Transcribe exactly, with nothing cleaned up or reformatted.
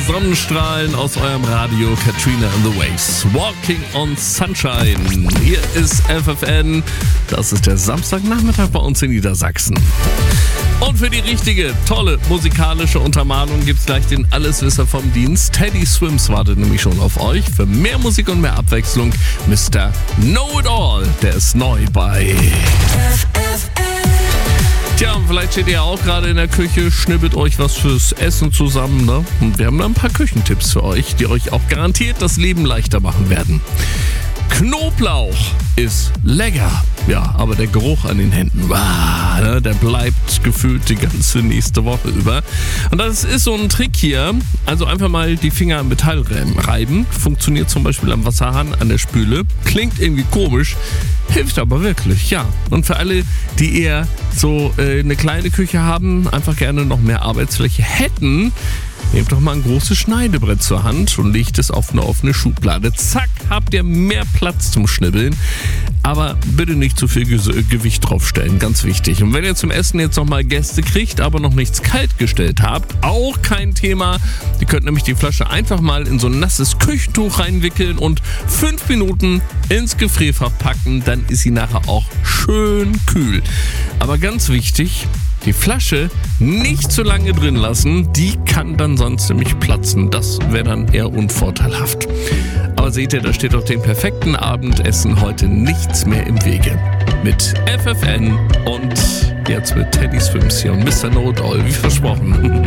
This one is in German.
Sonnenstrahlen aus eurem Radio. Katrina and the Waves. Walking on Sunshine. Hier ist F F N. Das ist der Samstagnachmittag bei uns in Niedersachsen. Und für die richtige, tolle musikalische Untermalung gibt's gleich den Alleswisser vom Dienst. Teddy Swims wartet nämlich schon auf euch. Für mehr Musik und mehr Abwechslung Mister Know-It-All. Der ist neu bei F F N. Tja, und vielleicht steht ihr auch gerade in der Küche, schnippelt euch was fürs Essen zusammen, ne? Und wir haben da ein paar Küchentipps für euch, die euch auch garantiert das Leben leichter machen werden. Knoblauch ist lecker, ja, aber der Geruch an den Händen, wow, ne, der bleibt gefühlt die ganze nächste Woche über. Und das ist so ein Trick hier, also einfach mal die Finger am Metall reiben, funktioniert zum Beispiel am Wasserhahn, an der Spüle, klingt irgendwie komisch, hilft aber wirklich, ja. Und für alle, die eher so äh, eine kleine Küche haben, einfach gerne noch mehr Arbeitsfläche hätten, nehmt doch mal ein großes Schneidebrett zur Hand und legt es auf eine offene Schublade. Zack, habt ihr mehr Platz zum Schnibbeln. Aber bitte nicht zu viel Ge- Gewicht draufstellen, ganz wichtig. Und wenn ihr zum Essen jetzt nochmal Gäste kriegt, aber noch nichts kalt gestellt habt, auch kein Thema. Ihr könnt nämlich die Flasche einfach mal in so ein nasses Küchentuch reinwickeln und fünf Minuten ins Gefrierfach packen. Dann ist sie nachher auch schön kühl. Aber ganz wichtig, die Flasche nicht zu lange drin lassen, die kann dann sonst nämlich platzen. Das wäre dann eher unvorteilhaft. Aber seht ihr, da steht doch dem perfekten Abendessen heute nichts mehr im Wege. Mit F F N und jetzt mit Teddy Swims hier und Mister Know-It-All, wie versprochen.